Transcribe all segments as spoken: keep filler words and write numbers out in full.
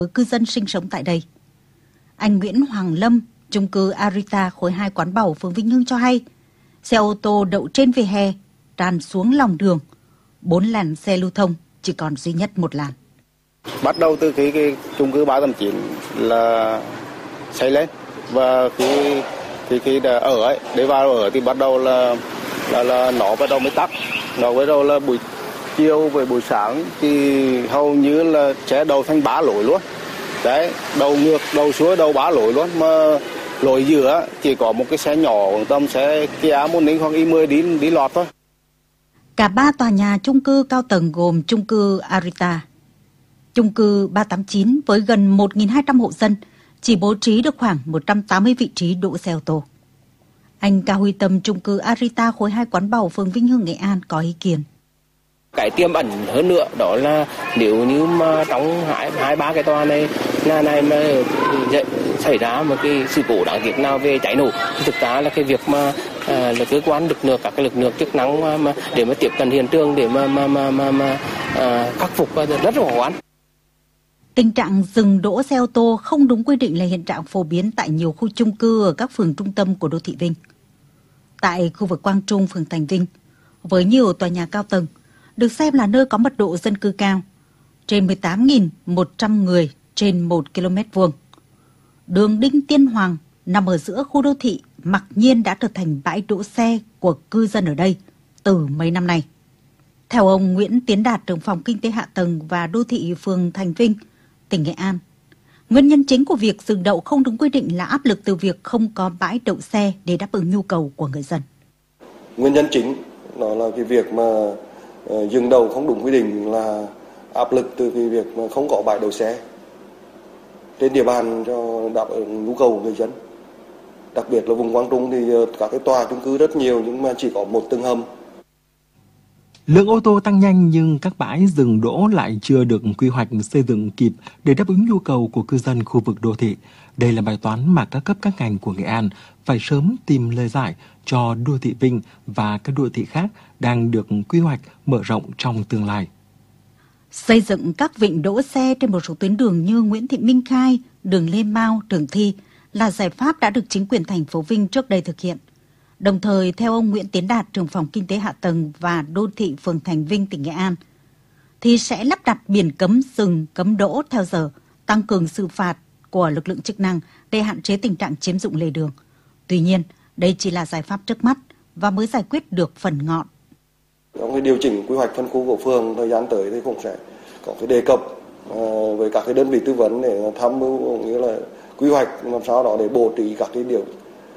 với cư dân sinh sống tại đây. Anh Nguyễn Hoàng Lâm, chung cư Arita khối hai Quán Bầu, phường Vĩnh Hưng cho hay, xe ô tô đậu trên vỉa hè tràn xuống lòng đường, bốn làn xe lưu thông chỉ còn duy nhất một làn. Bắt đầu từ cái, cái chung cư ba tám chín là xây lên, và khi khi khi ở ấy để vào ở thì bắt đầu là là là nó bắt đầu mới tắt, nó bắt đầu là buổi chiều với buổi sáng thì hầu như là sẽ đầu thành bá lối luôn. Đấy, đầu ngược, đầu suối, đầu bá lối luôn, mà lối giữa chỉ có một cái xe nhỏ khoảng tầm xe Kia Morning hoặc i mười đi đi lọt thôi. Cả ba tòa nhà chung cư cao tầng gồm chung cư Arita, chung cư ba tám chín với gần một nghìn hai trăm hộ dân chỉ bố trí được khoảng một trăm tám mươi vị trí đỗ xe ô tô. Anh Cao Huy Tâm, chung cư Arita khối hai Quán Bầu, phường Vĩnh Hưng, Nghệ An có ý kiến. Cái tiềm ẩn hơn nữa đó là nếu như mà trong hai hai ba cái tòa này nhà này mà xảy ra một cái sự cố đáng tiếc nào về cháy nổ thì thực ra là cái việc mà à, là cơ quan lực lượng các cái lực lượng chức năng mà, mà để mà tiếp cận hiện trường để mà mà mà mà, mà à, khắc phục rất là khó khăn. Tình trạng dừng đỗ xe ô tô không đúng quy định là hiện trạng phổ biến tại nhiều khu chung cư ở các phường trung tâm của đô thị Vinh. Tại khu vực Quang Trung, phường Thành Vinh, với nhiều tòa nhà cao tầng, được xem là nơi có mật độ dân cư cao, trên mười tám nghìn một trăm người trên một ki lô mét vuông. Đường Đinh Tiên Hoàng nằm ở giữa khu đô thị mặc nhiên đã trở thành bãi đỗ xe của cư dân ở đây từ mấy năm nay. Theo ông Nguyễn Tiến Đạt, trưởng phòng Kinh tế Hạ tầng và Đô thị phường Thành Vinh, tỉnh Nghệ An, nguyên nhân chính của việc dừng đậu không đúng quy định là áp lực từ việc không có bãi đậu xe để đáp ứng nhu cầu của người dân. Nguyên nhân chính đó là cái việc mà uh, dừng đậu không đúng quy định là áp lực từ cái việc mà không có bãi đậu xe trên địa bàn cho đáp ứng nhu cầu của người dân. Đặc biệt là vùng Quang Trung thì uh, các cái tòa chung cư rất nhiều nhưng mà chỉ có một tầng hầm. Lượng ô tô tăng nhanh nhưng các bãi dừng đỗ lại chưa được quy hoạch xây dựng kịp để đáp ứng nhu cầu của cư dân khu vực đô thị. Đây là bài toán mà các cấp các ngành của Nghệ An phải sớm tìm lời giải cho đô thị Vinh và các đô thị khác đang được quy hoạch mở rộng trong tương lai. Xây dựng các vịnh đỗ xe trên một số tuyến đường như Nguyễn Thị Minh Khai, đường Lê Mau, Trường Thi là giải pháp đã được chính quyền thành phố Vinh trước đây thực hiện. Đồng thời, theo ông Nguyễn Tiến Đạt, trưởng phòng Kinh tế Hạ tầng và Đô thị phường Thành Vinh, tỉnh Nghệ An, thì sẽ lắp đặt biển cấm dừng, cấm đỗ theo giờ, tăng cường xử phạt của lực lượng chức năng để hạn chế tình trạng chiếm dụng lề đường. Tuy nhiên, đây chỉ là giải pháp trước mắt và mới giải quyết được phần ngọn. Trong cái điều chỉnh quy hoạch phân khu của phường thời gian tới thì cũng sẽ có cái đề cập uh, với các cái đơn vị tư vấn để tham mưu, nghĩa là quy hoạch làm sao đó để bố trí các cái điều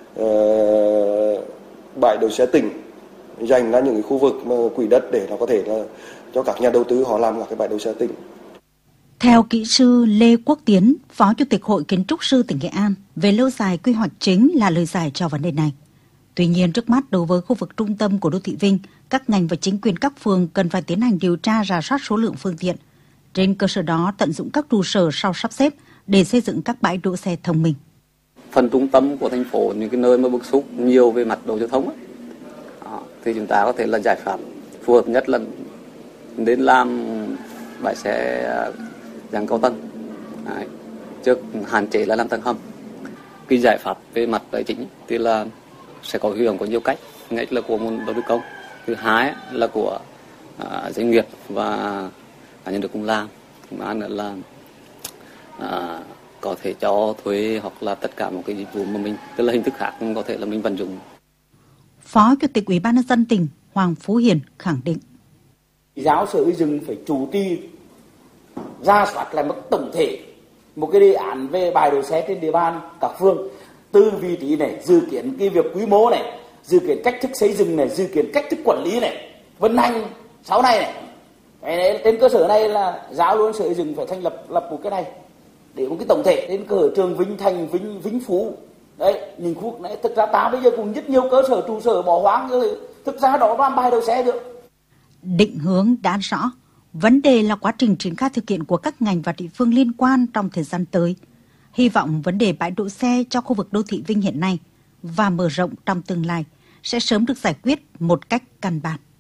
uh, bãi đỗ xe tỉnh dành ra những cái khu vực mà quỹ đất để nó có thể là cho các nhà đầu tư họ làm các cái bãi đỗ xe tỉnh. Theo kỹ sư Lê Quốc Tiến, Phó Chủ tịch Hội Kiến trúc sư tỉnh Nghệ An, về lâu dài quy hoạch chính là lời giải cho vấn đề này. Tuy nhiên, trước mắt đối với khu vực trung tâm của đô thị Vinh, các ngành và chính quyền các phường cần phải tiến hành điều tra rà soát số lượng phương tiện. Trên cơ sở đó, tận dụng các trụ sở sau sắp xếp để xây dựng các bãi đỗ xe thông minh. Phần trung tâm của thành phố, những cái nơi mà bức xúc nhiều về mặt đầu giao thông ấy, đó, thì chúng ta có thể là giải pháp phù hợp nhất là đến làm bãi xe dạng cao tầng, đấy, trước hạn chế là làm tầng hầm. Cái giải pháp về mặt tài chính thì là sẽ có hiệu có nhiều cách, nhất là của nguồn đầu tư công, thứ hai là của à, doanh nghiệp và cá nhân được cùng làm, thứ ba nữa là à, có thể cho thuê hoặc là tất cả một cái dịch vụ mà mình, tức là hình thức khác có thể là mình vận dụng. Phó Chủ tịch Ủy ban nhân dân tỉnh Hoàng Phú Hiền khẳng định: Giáo sở xây dựng phải chủ trì ra soát lại một tổng thể một cái đề án về bãi đỗ xe trên địa bàn các phường, từ vị trí này, dự kiến cái việc quy mô này, dự kiến cách thức xây dựng này, dự kiến cách thức quản lý này, vận hành sau này này. Cái trên cơ sở này là giáo luôn sở xây dựng phải thành lập lập một cái này để một cái tổng thể đến cơ sở trường Vinh Thành, Vinh Vinh Phú. Đấy, những khu này thực ra ta bây giờ cũng rất nhiều cơ sở trụ sở bỏ hoang rồi, thực ra đó làm bãi đỗ xe được. Định hướng đã rõ, vấn đề là quá trình triển khai thực hiện của các ngành và địa phương liên quan trong thời gian tới. Hy vọng vấn đề bãi đỗ xe cho khu vực đô thị Vinh hiện nay và mở rộng trong tương lai sẽ sớm được giải quyết một cách căn bản.